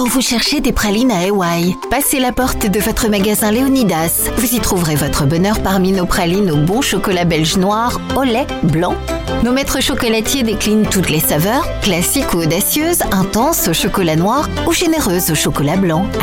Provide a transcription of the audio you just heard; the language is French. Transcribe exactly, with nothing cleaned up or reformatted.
vous cherchez des pralines à Hawaï, passez la porte de votre magasin Léonidas. Vous y trouverez votre bonheur parmi nos pralines au bon chocolat belge noir, au lait, blanc. Nos maîtres chocolatiers déclinent toutes les saveurs, classiques ou audacieuses, intenses au chocolat noir ou généreuses au chocolat blanc.